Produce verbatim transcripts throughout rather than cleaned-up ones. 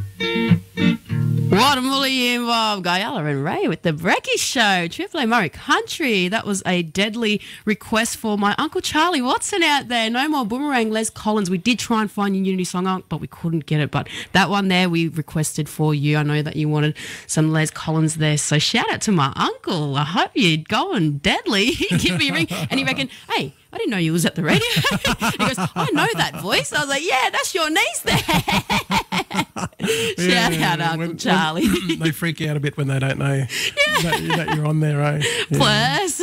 What a mully involved. Guyala and Ray with the Brekkie Show. Triple A Murray Country. That was a deadly request for my Uncle Charlie Watson out there. No more Boomerang, Les Collins. We did try and find your Unity song, but we couldn't get it. But that one there we requested for you. I know that you wanted some Les Collins there. So shout out to my uncle. I hope you're going deadly. He give me a ring. And he reckoned, hey, I didn't know you was at the radio. He goes, I know that voice. I was like, yeah, that's your niece there. Yeah, Shout out, Uncle when, Charlie. When they freak out a bit when they don't know yeah. that, that you're on there, eh? Yeah. Plus.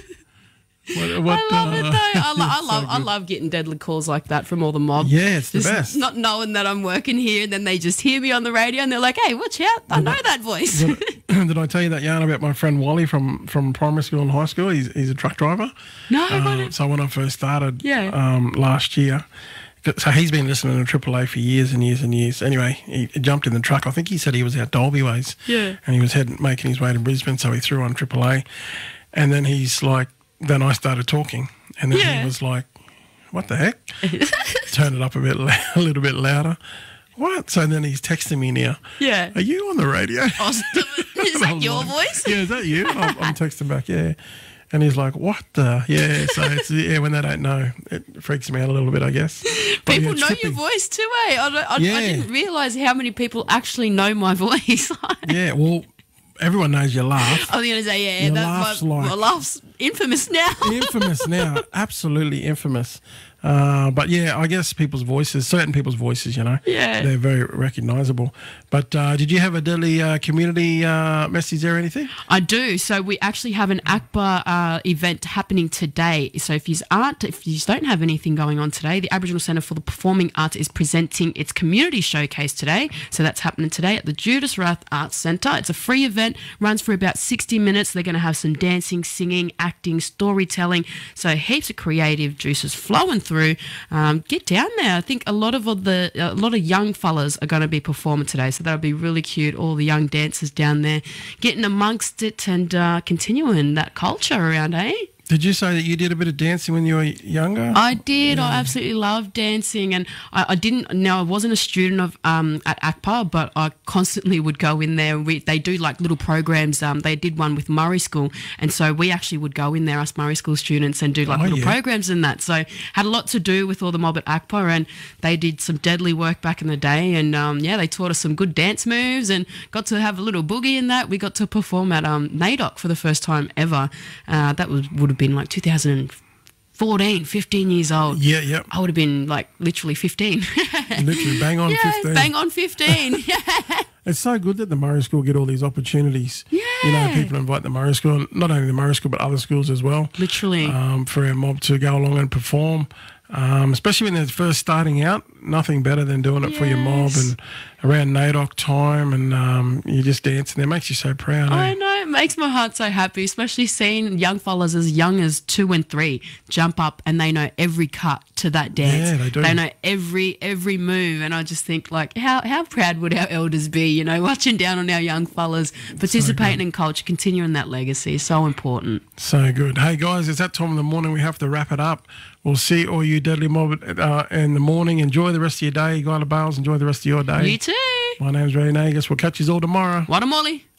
What, what, I love uh, it though. I, lo- I so love I good. love getting deadly calls like that from all the mob. Yeah, it's the Just best. Not knowing that I'm working here, and then they just hear me on the radio, and they're like, "Hey, watch out! I know that voice." Did, did I tell you that yarn about my friend Wally from, from primary school and high school? He's he's a truck driver. No, Um, so when I first started Yeah. um, last year, so he's been listening to Triple A for years and years and years. Anyway, he jumped in the truck. I think he said he was out Dolby Ways. Yeah. And he was heading, making his way to Brisbane, so he threw on Triple A. And then he's like, then I started talking. And then Yeah. he was like, what the heck? Turn it up a bit, a little bit louder. What? So then he's texting me now. Yeah. Are you on the radio? Awesome. Is And I that was your like, voice? Yeah, is that you? I'm, I'm texting back, yeah. And he's like, what the? Yeah, so it's, yeah, when they don't know, it freaks me out a little bit, I guess. But People yeah, it's know trippy. your voice too, eh? I, don't- I, Yeah. I didn't realise how many people actually know my voice. Yeah, well, everyone knows you laugh. I was going to say, yeah, Your that, laugh's my, like- my laugh's infamous now. Infamous now, absolutely infamous. Uh, but yeah, I guess people's voices, certain people's voices, you know, Yeah. they're very recognisable. But uh, did you have a deadly uh, community uh, message there or anything? I do. So we actually have an Akbar uh, event happening today. So if you aren't, if you don't have anything going on today, the Aboriginal Centre for the Performing Arts is presenting its community showcase today. So that's happening today at the Judas Rath Arts Centre. It's a free event, runs for about sixty minutes. They're going to have some dancing, singing, acting, storytelling. So heaps of creative juices flowing through. Um, get down there. I think a lot of the a lot of young fellas are going to be performing today. So that'll be really cute. All the young dancers down there getting amongst it and uh, continuing that culture around, eh? Did you say that you did a bit of dancing when you were younger? I did. I absolutely loved dancing, and I, I didn't. No, I wasn't a student of um, at Akbar, but I constantly would go in there. We, they do like little programs. Um, they did one with Murray School, and so we actually would go in there, us Murray School students, and do like Oh, little yeah. programs and that. So had a lot to do with all the mob at Akbar, and they did some deadly work back in the day. And um, yeah, they taught us some good dance moves, and got to have a little boogie in that. We got to perform at um, NAIDOC for the first time ever. Uh, that was would have been like two thousand fourteen, fifteen years old. Yeah, yeah. I would have been like literally fifteen. Literally bang on yeah, fifteen. bang on fifteen. Yeah. It's so good that the Murray School get all these opportunities. Yeah. You know, people invite the Murray School, not only the Murray School, but other schools as well. Literally. Um, for our mob to go along and perform. Um, especially when they're first starting out, nothing better than doing it for your mob Yes. and around NAIDOC time, and um, you just dancing. It makes you so proud. I eh? know, it makes my heart so happy, especially seeing young fellas as young as two and three jump up and they know every cut to that dance. Yeah, they do. They know every every move, and I just think like how how proud would our elders be, you know, watching down on our young fellas, participating in culture, continuing that legacy is so important. So good. Hey guys, it's that time in the morning. We have to wrap it up. We'll see all you deadly mob uh, in the morning. Enjoy the rest of your day. Guy Bales, enjoy the rest of your day. You too. My name's Ray Nagus. We'll catch you all tomorrow. What a molly.